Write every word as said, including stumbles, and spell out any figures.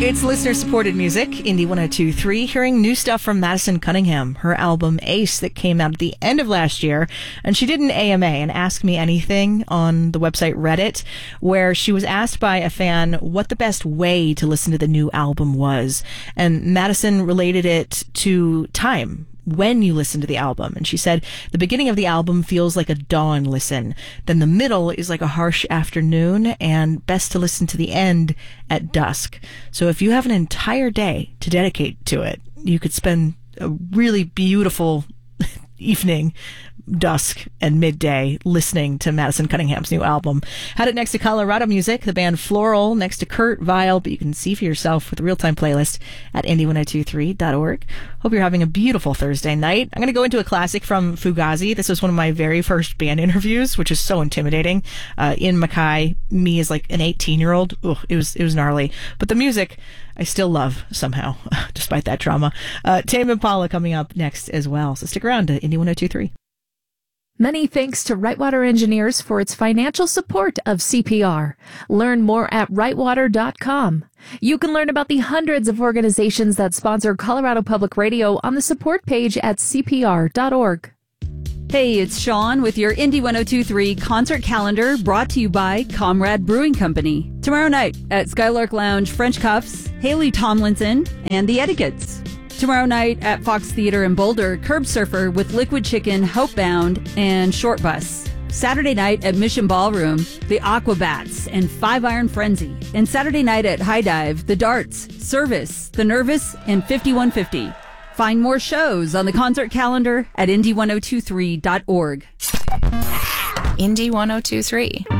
It's listener-supported music, Indie one oh two point three, hearing new stuff from Madison Cunningham, her album Ace that came out at the end of last year. And she did an A M A, an Ask Me Anything, on the website Reddit, where she was asked by a fan what the best way to listen to the new album was. And Madison related it to time, when you listen to the album. And she said, the beginning of the album feels like a dawn listen. Then the middle is like a harsh afternoon, and best to listen to the end at dusk. So if you have an entire day to dedicate to it, you could spend a really beautiful evening, dusk and midday, listening to Madison Cunningham's new album. Had it next to Colorado Music, the band Floral, next to Kurt Vile, but you can see for yourself with the real-time playlist at indie ten twenty-three dot org. Hope you're having a beautiful Thursday night. I'm going to go into a classic from Fugazi. This was one of my very first band interviews, which is so intimidating. Uh, in Mackay, me as like an eighteen-year-old, ugh, it was it was gnarly. But the music, I still love somehow, despite that trauma. Uh, Tame Impala coming up next as well. So stick around to Indie ten twenty-three. Many thanks to Rightwater Engineers for its financial support of C P R. Learn more at rightwater dot com. You can learn about the hundreds of organizations that sponsor Colorado Public Radio on the support page at c p r dot org. Hey, it's Sean with your Indie ten twenty-three concert calendar, brought to you by Comrade Brewing Company. Tomorrow night at Skylark Lounge, French Cuffs, Haley Tomlinson, and the Etiquettes. Tomorrow night at Fox Theater in Boulder, Curb Surfer with Liquid Chicken, Hopebound, and Short Bus. Saturday night at Mission Ballroom, the Aquabats and Five Iron Frenzy. And Saturday night at High Dive, the Darts, Service, the Nervous, and fifty-one fifty. Find more shows on the concert calendar at indie ten twenty-three dot org. Indie ten twenty-three.